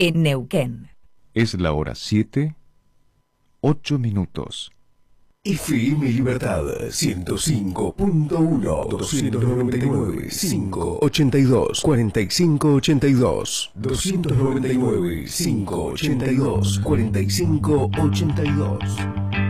en Neuquén. Es la hora 7, 8 minutos. FM Libertad 105.1 299 582 4582 299 582 4582